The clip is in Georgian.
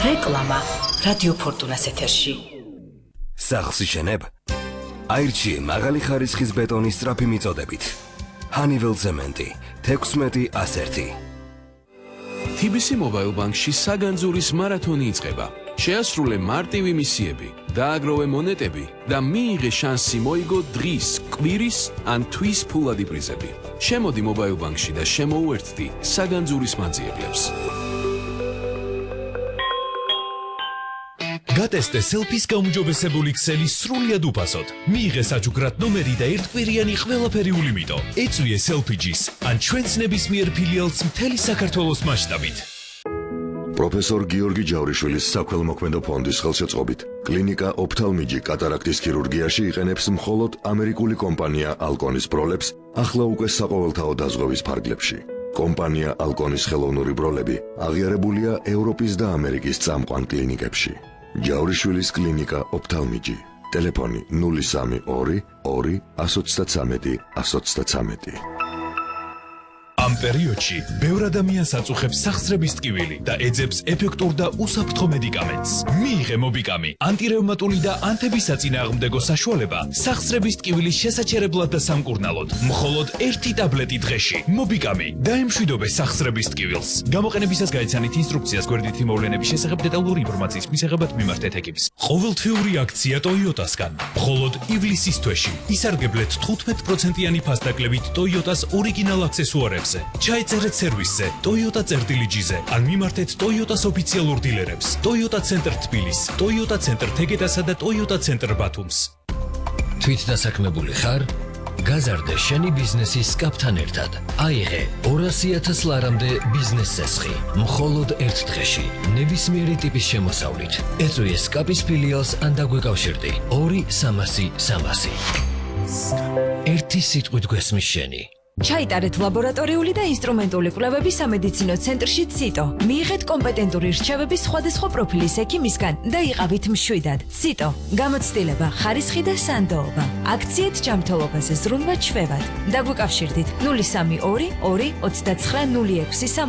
რეკლამა რადიო ფორტუნას ეთერში. სახლს იშენებ? აირჩიე მაღალი ხარისხის ბეტონის სწრაფი მიწოდებით. Honeywell Cement 16-101. TBC Mobile Bank-ში საგანძურის მარათონი იწყება. შეასრულე მარტივი მისიები, დააგროვე მონეტები და მიიღე შანსი მოიგო დღის, კვირის ან თვის ფულადი პრიზები. შემოდი Mobile Bank-ში და შემოუერთდი საგანძურის მანძიებლებს. გატესტე სელფის გაუმჯობესებული ქსელი სრულიად უფასოდ. მიიღე საჩუქრად ნომერი და ერთკვირიანი ყველაფერი ულიმიტო. ეწვიე სელფიჯის ან ჩვენს ნებისმიერ ფილიალს მთელი საქართველოს მასშტაბით. პროფესორ გიორგი ჯავრიშვილის საქველმოქმედო ფონდის ხელშეწყობით კლინიკა ოფთალმიჯი კატარაქტის ქირურგიაში იყენებს მხოლოდ ამერიკული კომპანია ალკონის ბროლებს ახლა უკვე საყოველთაო დაზღვევის ფარგლებში. კომპანია ალკონის ხელოვნური ბროლები აღიარებულია ევროპის და ამერიკის წამყვან კლინიკებში. ჯავრიშვილის კლინიკა ოფთალმიჯი. ტელეფონი 032 2 133 133. ამ პერიოდში ბევრ ადამიანს აწუხებს სახსრების ტკივილი და ეძებს ეფექტურ და უსაფრთხო მედიკამენტს. მიიღე მობიკამი, ანტირევმატული და ანთებისაწინააღმდეგო საშუალება სახსრების ტკივილის შესაჩერებლად და სამკურნალოდ. მხოლოდ 1 ტაბლეტი დღეში. მობიკამი დაემშვიდობე სახსრების ტკივილს. გამოყენებისას გაიცანით ინსტრუქციას გვერდითი მოვლენების შესახებ დეტალური ინფორმაციის მისაღებად მიმართეთ ეკიპს. ყოველთვიური აქცია Toyota-სგან. მხოლოდ ივლისის თვეში ისარგებლეთ 15%-იანი ფასდაკლებით Toyota-s ორიგინალ აქსესუარებს. ჩაიწერეთ სერვისზე Toyota წერტილიჯიზე ან მიმართეთ Toyota-s ოფიციალურ დილერებს Toyota Center თბილის, Toyota Center თეგედასა და Toyota Center ბათუმს. თვითდასაქმებული ხარ? გაზარდე შენი ბიზნესის კაპთან ერთად. აიღე 200,000 ლარამდე ბიზნეს სესხი. მხოლოდ ერთ დღეში, ნებისმიერი ტიპის შემოსავლით. ეწვიე სკაპის ფილიალს ან დაგვეკავშირდი 2-300-300. ერთი სიტყვით გვესმის შენი. ჩაიტარეთ ლაბორატორიული და ინსტრუმენტული კვლევები სამედიცინო ცენტრში ციტო. მიიღეთ კომპეტენტური რჩევები სხვადასხვა პროფილის ექიმისგან და იყავით მშვიდად. ციტო. გამოცდილება, ხარისხი და სანდოობა. აქციეთ ჯანმრთელობაზე ზრუნვა ჩვევად. დაგვიკავშირდით 032 2 29 06